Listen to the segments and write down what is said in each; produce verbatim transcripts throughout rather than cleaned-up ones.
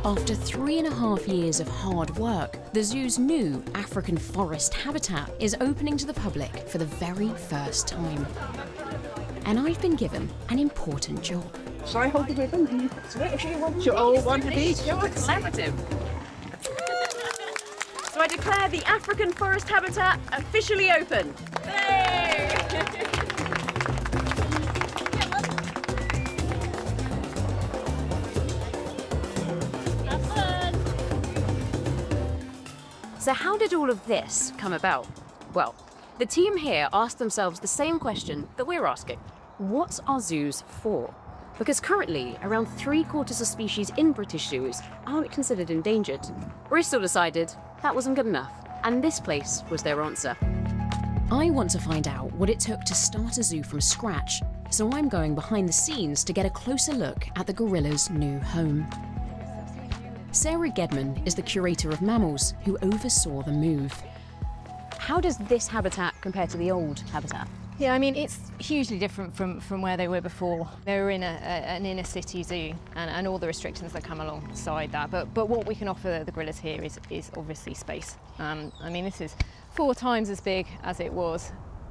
After three and a half years of hard work, the zoo's new African forest habitat is opening to the public for the very first time. And I've been given an important job. Shall I hold the ribbon? Do you switch? You all want to be? You're collaborative. So I declare the African forest habitat officially open. Hey! So how did all of this come about? Well, the team here asked themselves the same question that we're asking. What's our zoos for? Because currently, around three quarters of species in British zoos aren't considered endangered. Bristol decided that wasn't good enough, and this place was their answer. I want to find out what it took to start a zoo from scratch, so I'm going behind the scenes to get a closer look at the gorilla's new home. Sarah Gedman is the curator of mammals who oversaw the move. How does this habitat compare to the old habitat? Yeah, I mean, it's hugely different from, from where they were before. They were in a, a, an inner city zoo and, and all the restrictions that come alongside that. But, but what we can offer the gorillas here is, is obviously space. Um, I mean, this is four times as big as it was.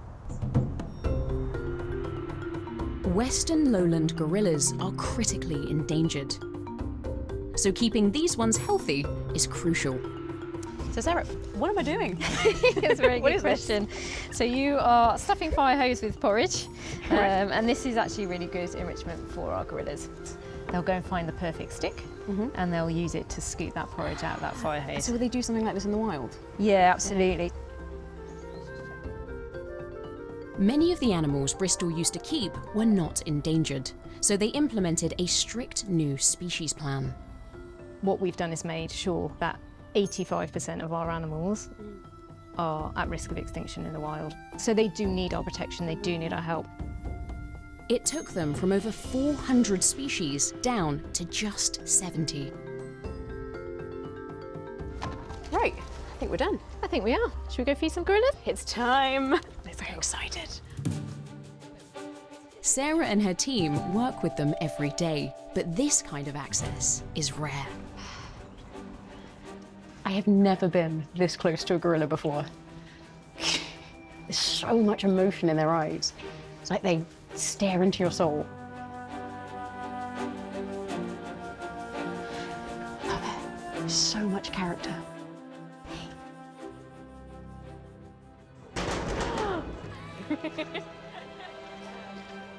Western lowland gorillas are critically endangered. So keeping these ones healthy is crucial. So Sarah, what am I doing? It's a very What good is question. So you are stuffing fire hose with porridge, um, Right. and this is actually really good enrichment for our gorillas. They'll go and find the perfect stick, Mm-hmm. and they'll use it to scoop that porridge out of that fire hose. So will they do something like this in the wild? Yeah, absolutely. Many of the animals Bristol used to keep were not endangered, so they implemented a strict new species plan. What we've done is made sure that eighty-five percent of our animals are at risk of extinction in the wild. So they do need our protection, they do need our help. It took them from over four hundred species down to just seventy. Right, I think we're done. I think we are. Should we go feed some gorillas? It's time. I'm so excited. Sarah and her team work with them every day, but this kind of access is rare. I have never been this close to a gorilla before. There's so much emotion in their eyes. It's like they stare into your soul. Love it. There's so much character. Hey.